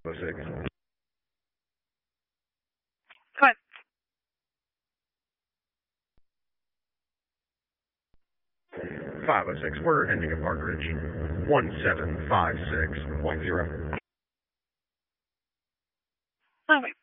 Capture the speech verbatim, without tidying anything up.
oh six. Go ahead. five oh six, we're ending at Park Ridge. one seven five six point zero. Okay.